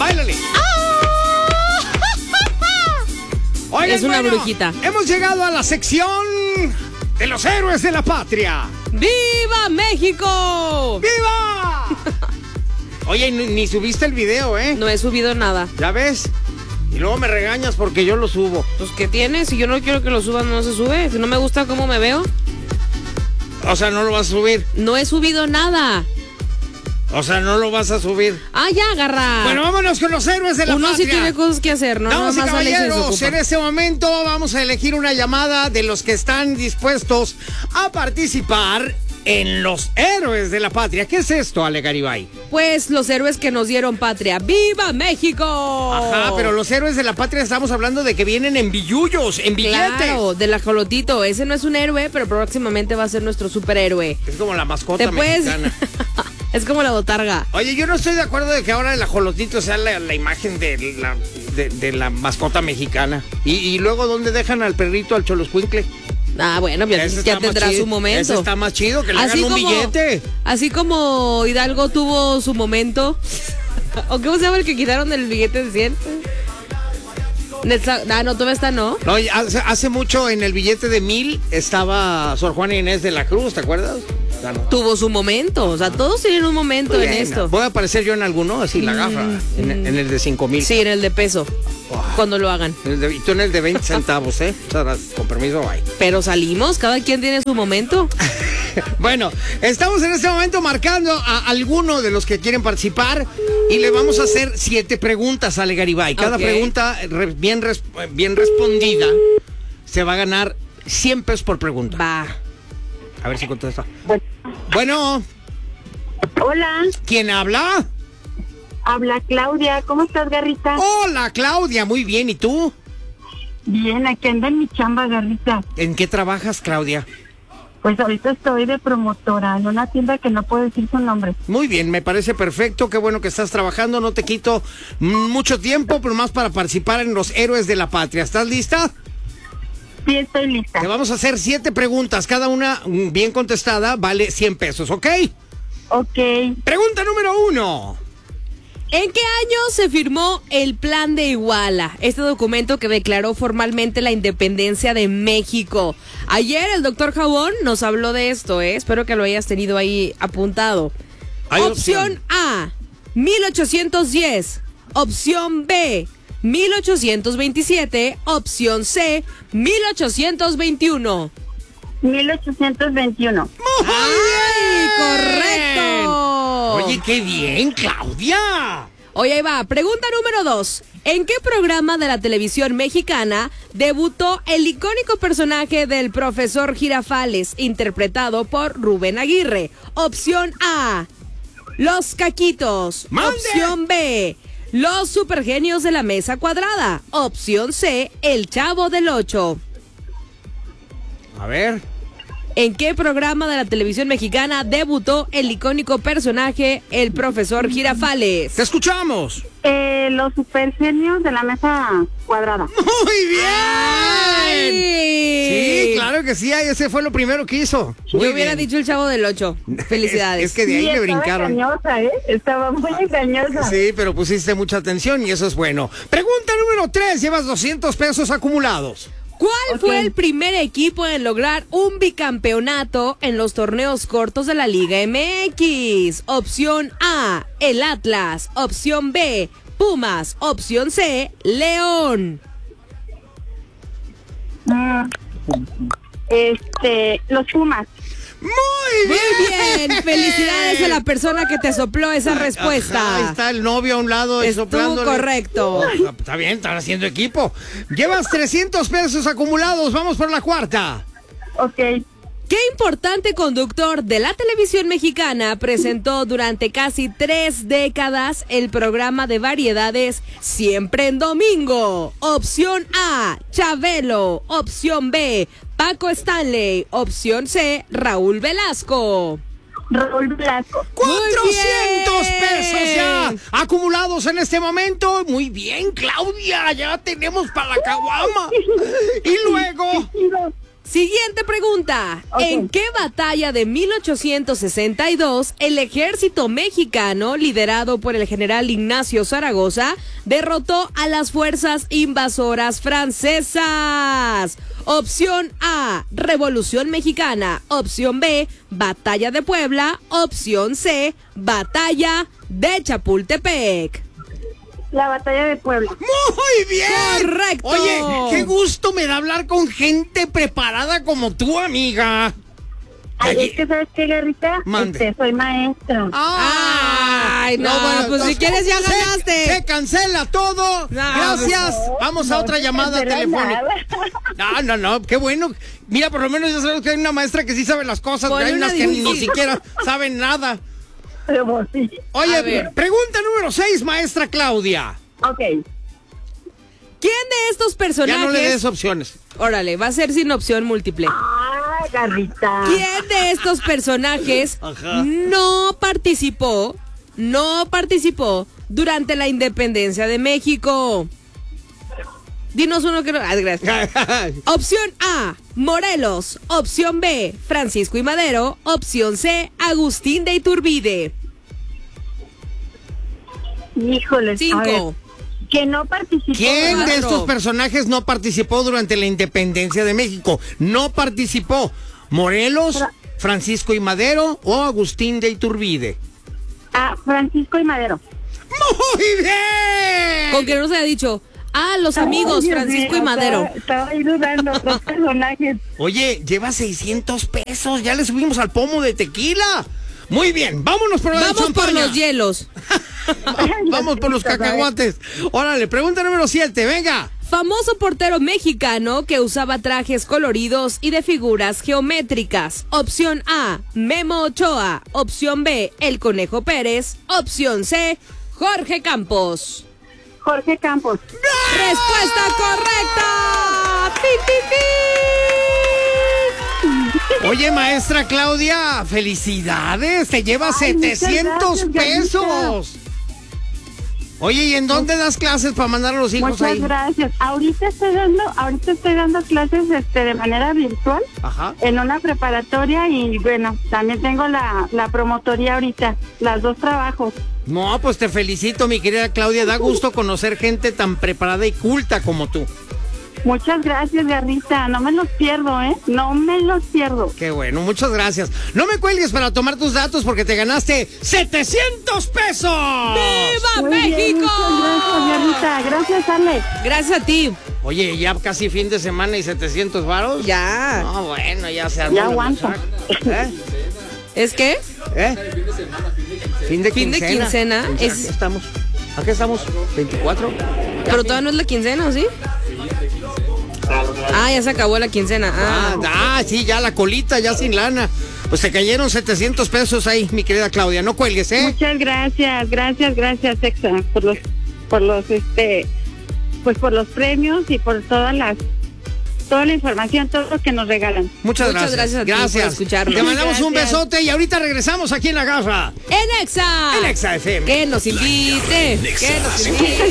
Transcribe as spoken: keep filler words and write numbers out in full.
¡Báilale! Oigan, es una bueno, brujita. Hemos llegado a la sección de los héroes de la patria. ¡Viva México! ¡Viva! Oye, ni, ni subiste el video, ¿eh? No he subido nada. ¿Ya ves? Y luego me regañas porque yo lo subo. Pues, ¿qué tienes? Si yo no quiero que lo suban, no se sube. Si no me gusta cómo me veo. O sea, no lo vas a subir. No he subido nada. O sea, no lo vas a subir. Ah, ya, agarra. Bueno, vámonos con los héroes de la Uno patria. sí tiene cosas que hacer, ¿no? Damas y Nada más Alex se caballeros, desocupa. en este momento vamos a elegir una llamada de los que están dispuestos a participar en los héroes de la patria. ¿Qué es esto, Ale Garibay? Pues los héroes que nos dieron patria. ¡Viva México! Ajá, pero los héroes de la patria estamos hablando de que vienen en billullos, en billetes. Claro, del ajolotito. Ese no es un héroe, pero próximamente va a ser nuestro superhéroe. Es como la mascota ¿Te puedes? mexicana. Es como la botarga. Oye, yo no estoy de acuerdo de que ahora el ajolotito sea la, la imagen de la, de, de la mascota mexicana. Y, y luego, ¿dónde dejan al perrito, al choloscuincle? Ah, bueno, ya, Ese ya está más tendrá chido. su momento. Ese está más chido, que le Así hagan un como- billete. Así como Hidalgo tuvo su momento. ¿O cómo se llama el que quitaron del billete de cien? Netza- Ah, no, todavía está, ¿no? No, y hace, hace mucho en el billete de mil estaba Sor Juana Inés de la Cruz, ¿te acuerdas? Ya no. Tuvo su momento. O sea, todos tienen un momento Muy en bien. esto. Voy a aparecer yo en alguno, así la gafa, en, en el de cinco mil. Sí, en el de peso. Cuando lo hagan. En el de- y tú en el de veinte centavos, ¿eh? Muchas gracias, con permiso, bye. Pero salimos, cada quien tiene su momento. Bueno, estamos en este momento marcando a alguno de los que quieren participar y le vamos a hacer siete preguntas a Ale Garibay. Cada Ok. pregunta re- bien, res- bien respondida se va a ganar cien pesos por pregunta. Va. A ver si contesta. Bueno, Bueno, hola, ¿quién habla? habla Claudia. ¿Cómo estás, Garrita? Hola, Claudia, muy bien. ¿Y tú? Bien, aquí anda en mi chamba, Garrita. ¿En qué trabajas, Claudia? Pues ahorita estoy de promotora en una tienda que no puedo decir su nombre. Muy bien, me parece perfecto. Qué bueno que estás trabajando. No te quito mm, mucho tiempo, pero más para participar en los héroes de la patria. ¿Estás lista? Sí, estoy lista. Te vamos a hacer siete preguntas. Cada una mm, bien contestada vale cien pesos, ¿ok? Ok. Pregunta número uno. ¿En qué año se firmó el Plan de Iguala? Este documento que declaró formalmente la independencia de México. Ayer el doctor Jabón nos habló de esto, ¿eh? Espero que lo hayas tenido ahí apuntado. Hay Opción opción. A, mil ochocientos diez. Opción B, mil ochocientos veintisiete. Opción C, mil ochocientos veintiuno. mil ochocientos veintiuno. ¡Muy ¡Ay, bien! correcto! Oye, qué bien, Claudia. Oye, ahí va. Pregunta número dos. ¿En qué programa de la televisión mexicana debutó el icónico personaje del profesor Girafales, interpretado por Rubén Aguirre? Opción A, Los Caquitos. ¡Mande! Opción B, Los Supergenios de la Mesa Cuadrada. Opción C, El Chavo del Ocho. A ver. ¿En qué programa de la televisión mexicana debutó el icónico personaje, el profesor Girafales? Te escuchamos. Eh, los supergenios de la mesa cuadrada. Muy bien. ¡Ay! Sí, claro que sí. Ese fue lo primero que hizo. Yo Muy hubiera bien. dicho el Chavo del Ocho. Felicidades. Es, es que de ahí Sí, le estaba brincaron. engañosa, ¿eh? Estaba muy engañosa. Sí, pero pusiste mucha atención y eso es bueno. Pregunta número tres. Llevas doscientos pesos acumulados. ¿Cuál Ok. fue el primer equipo en lograr un bicampeonato en los torneos cortos de la Liga M X? Opción A, el Atlas. Opción B, Pumas. Opción C, León. Mm. Este, los Pumas. Muy bien. Muy bien. Felicidades a la persona que te sopló esa respuesta. Ahí está el novio a un lado Estuvo soplándole. correcto. Oh, está bien, están haciendo equipo. Llevas trescientos pesos acumulados. Vamos por la cuarta. Ok. ¿Qué importante conductor de la televisión mexicana presentó durante casi tres décadas el programa de variedades Siempre en Domingo? Opción A, Chabelo. Opción B, Paco Stanley. Opción C, Raúl Velasco. Raúl Velasco. cuatrocientos bien. pesos ya acumulados en este momento. Muy bien, Claudia. Ya tenemos para la caguama. Y luego, Siguiente pregunta. Okay. ¿En qué batalla de mil ochocientos sesenta y dos el ejército mexicano, liderado por el general Ignacio Zaragoza, derrotó a las fuerzas invasoras francesas? Opción A, Revolución Mexicana. Opción B, Batalla de Puebla. Opción C, Batalla de Chapultepec. La batalla de Puebla. Muy bien. Correcto. Oye, qué gusto me da hablar con gente preparada como tú, amiga. Ay, Aquí- es que, ¿sabes qué, Garrita? Mande. Este, soy maestra. Ay, no, pues si quieres ya se- ganaste. Se, cancela todo. Gracias. Vamos a No otra se llamada cancela telefónica. nada. No, no, no, qué bueno. Mira, por lo menos ya sabemos que hay una maestra que sí sabe las cosas. Ponle Hay una unas que ni, difícil. ni siquiera saben nada. Pero sí. Oye, A ver. pregunta número seis, maestra Claudia. Ok. ¿Quién de estos personajes? Ya no le des opciones. Órale, va a ser sin opción múltiple. Ay, Garrita. ¿Quién de estos personajes Ajá. no participó, no participó durante la independencia de México? Dinos uno que no. Ah, gracias. Opción A, Morelos. Opción B, Francisco y Madero. Opción C, Agustín de Iturbide. Híjole. A ver, Cinco. que no participó. ¿Quién de Cuatro. estos personajes no participó durante la independencia de México? No participó. ¿Morelos, Fra- Francisco y Madero o Agustín de Iturbide? Ah, Francisco y Madero. ¡Muy bien! Con que no se haya dicho, ah, los amigos Ay, Dios Francisco y mío, Madero. Estaba, estaba ahí dudando otros personajes. Oye, lleva seiscientos pesos. Ya le subimos al pomo de tequila. Muy bien, vámonos por la de Vamos por champaña. los hielos. Vamos por los cacahuates. Órale, pregunta número siete, venga. Famoso portero mexicano que usaba trajes coloridos y de figuras geométricas. Opción A, Memo Ochoa. Opción B, El Conejo Pérez. Opción C, Jorge Campos. Jorge Campos. ¡Respuesta correcta! ¡Pi, pi, pi! Oye, maestra Claudia, felicidades. Te lleva Ay, muchas setecientos gracias, pesos. Oye, ¿y en dónde das clases para mandar a los hijos Muchas ahí? gracias. Ahorita estoy dando, ahorita estoy dando clases este de manera virtual Ajá. en una preparatoria y bueno, también tengo la, la promotoría ahorita, las dos trabajos. No, pues te felicito, mi querida Claudia. Da gusto conocer gente tan preparada y culta como tú. Muchas gracias, Garrita. No me los pierdo, ¿eh? No me los pierdo. Qué bueno, muchas gracias. No me cuelgues para tomar tus datos porque te ganaste setecientos pesos. ¡Viva Muy bien, México! muchas gracias, Garrita. Gracias, Ale. Gracias a ti. Oye, ya casi fin de semana y setecientos varos. Ya. No, bueno, ya se armó Ya la aguanto. machaca. ¿Eh? ¿Es qué? ¿Eh? Fin de Fin de quincena. quincena. Aquí Es- estamos. Aquí estamos. veinticuatro. Pero todavía no es la quincena, ¿o sí? Ah, ya se acabó la quincena. Ah, Ah, ah, sí, ya la colita, ya sin lana. Pues te cayeron setecientos pesos ahí, mi querida Claudia. No cuelgues, ¿eh? Muchas gracias, gracias, gracias, Exa, por los, por los, este, pues por los premios y por todas las, toda la información, todo lo que nos regalan. Muchas, Muchas gracias. gracias a ti por Gracias. escucharnos. Te mandamos un Gracias. besote y ahorita regresamos aquí en la garra. en Exa. En Exa F M. Que nos invite. Que nos invite.